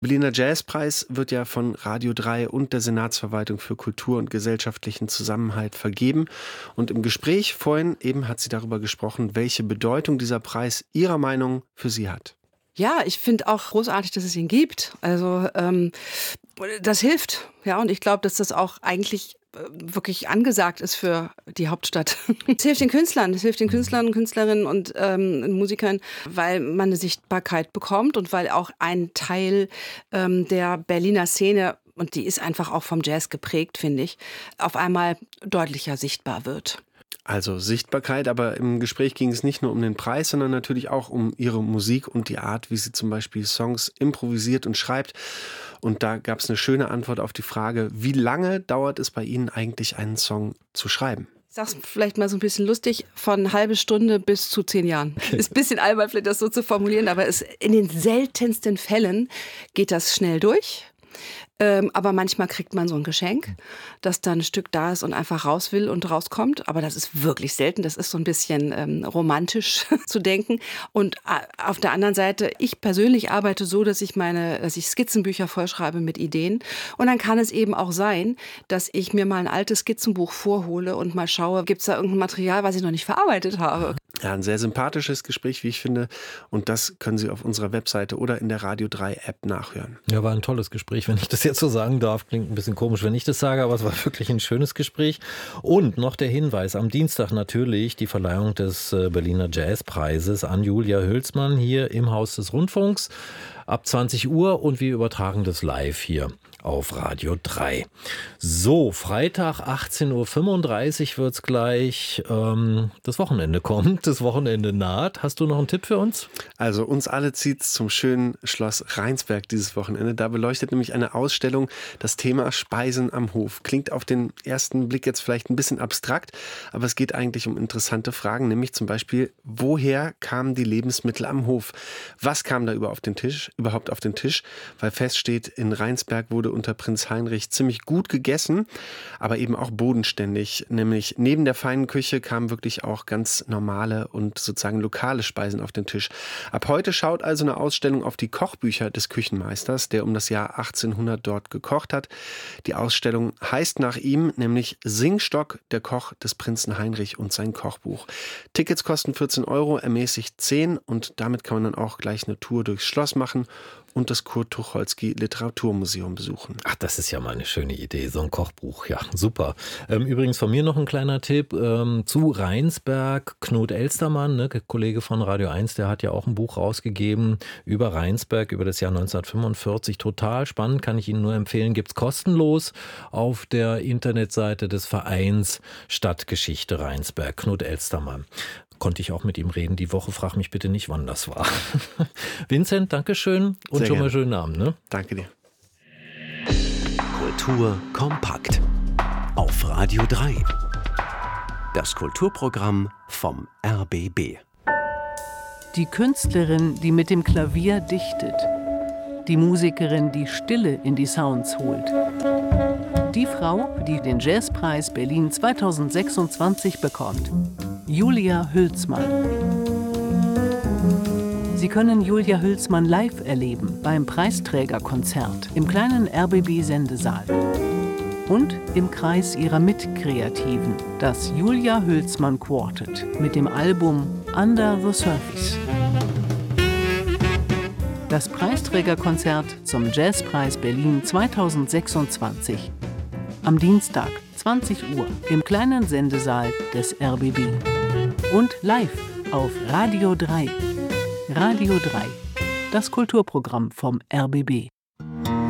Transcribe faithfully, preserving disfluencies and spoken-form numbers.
Berliner Jazzpreis wird ja von Radio drei und der Senatsverwaltung für Kultur und gesellschaftlichen Zusammenhalt vergeben. Und im Gespräch vorhin eben hat sie darüber gesprochen, welche Bedeutung dieser Preis ihrer Meinung für sie hat. Ja, ich finde auch großartig, dass es ihn gibt. Also ähm, das hilft. Ja, und ich glaube, dass das auch eigentlich wirklich angesagt ist für die Hauptstadt. Es hilft den Künstlern, es hilft den Künstlern und Künstlerinnen und ähm, Musikern, weil man eine Sichtbarkeit bekommt und weil auch ein Teil ähm, der Berliner Szene, und die ist einfach auch vom Jazz geprägt, finde ich, auf einmal deutlicher sichtbar wird. Also Sichtbarkeit, aber im Gespräch ging es nicht nur um den Preis, sondern natürlich auch um ihre Musik und die Art, wie sie zum Beispiel Songs improvisiert und schreibt. Und da gab es eine schöne Antwort auf die Frage, wie lange dauert es bei Ihnen eigentlich, einen Song zu schreiben? Ich sag's vielleicht mal so ein bisschen lustig, von eine halbe Stunde bis zu zehn Jahren. Okay. Ist ein bisschen albern, vielleicht das so zu formulieren, aber es, in den seltensten Fällen geht das schnell durch. Ähm, aber manchmal kriegt man so ein Geschenk, dass da ein Stück da ist und einfach raus will und rauskommt. Aber das ist wirklich selten. Das ist so ein bisschen ähm, romantisch zu denken. Und äh, auf der anderen Seite, ich persönlich arbeite so, dass ich meine, dass ich Skizzenbücher vollschreibe mit Ideen. Und dann kann es eben auch sein, dass ich mir mal ein altes Skizzenbuch vorhole und mal schaue, gibt es da irgendein Material, was ich noch nicht verarbeitet habe. Ja, ein sehr sympathisches Gespräch, wie ich finde. Und das können Sie auf unserer Webseite oder in der Radio drei App nachhören. Ja, war ein tolles Gespräch, wenn ich das jetzt so sagen darf. Klingt ein bisschen komisch, wenn ich das sage, aber es war wirklich ein schönes Gespräch. Und noch der Hinweis, am Dienstag natürlich die Verleihung des Berliner Jazzpreises an Julia Hülsmann hier im Haus des Rundfunks ab zwanzig Uhr und wir übertragen das live hier auf Radio drei. So, Freitag achtzehn Uhr fünfunddreißig wird es gleich. Ähm, das Wochenende kommt, das Wochenende naht. Hast du noch einen Tipp für uns? Also uns alle zieht es zum schönen Schloss Rheinsberg dieses Wochenende. Da beleuchtet nämlich eine Ausstellung das Thema Speisen am Hof. Klingt auf den ersten Blick jetzt vielleicht ein bisschen abstrakt, aber es geht eigentlich um interessante Fragen, nämlich zum Beispiel, woher kamen die Lebensmittel am Hof? Was kam da über auf den Tisch, überhaupt auf den Tisch? Weil feststeht, in Rheinsberg wurde unter Prinz Heinrich ziemlich gut gegessen, aber eben auch bodenständig. Nämlich neben der feinen Küche kamen wirklich auch ganz normale und sozusagen lokale Speisen auf den Tisch. Ab heute schaut also eine Ausstellung auf die Kochbücher des Küchenmeisters, der um das Jahr achtzehnhundert dort gekocht hat. Die Ausstellung heißt nach ihm, nämlich Singstock, der Koch des Prinzen Heinrich und sein Kochbuch. Tickets kosten vierzehn Euro, ermäßigt zehn und damit kann man dann auch gleich eine Tour durchs Schloss machen und das Kurt Tucholsky Literaturmuseum besuchen. Ach, das ist ja mal eine schöne Idee, so ein Kochbuch. Ja, super. Ähm, übrigens von mir noch ein kleiner Tipp ähm, zu Rheinsberg. Knut Elstermann, ne, Kollege von Radio eins, der hat ja auch ein Buch rausgegeben über Rheinsberg, über das Jahr neunzehnhundertfünfundvierzig. Total spannend, kann ich Ihnen nur empfehlen. Gibt es kostenlos auf der Internetseite des Vereins Stadtgeschichte Rheinsberg. Knut Elstermann. Konnte ich auch mit ihm reden die Woche. Frag mich bitte nicht, wann das war. Vincent, danke schön und Sehr schon gerne. mal schönen Abend. Ne? Danke dir. Kultur kompakt auf Radio drei. Das Kulturprogramm vom R B B. Die Künstlerin, die mit dem Klavier dichtet. Die Musikerin, die Stille in die Sounds holt. Die Frau, die den Jazzpreis Berlin zweitausendsechsundzwanzig bekommt. Julia Hülsmann. Sie können Julia Hülsmann live erleben beim Preisträgerkonzert im kleinen R B B-Sendesaal und im Kreis ihrer Mitkreativen, das Julia Hülsmann Quartet mit dem Album Under the Surface. Das Preisträgerkonzert zum Jazzpreis Berlin zweitausendsechsundzwanzig. Am Dienstag, zwanzig Uhr, im kleinen Sendesaal des R B B. Und live auf Radio drei. Radio drei, das Kulturprogramm vom R B B.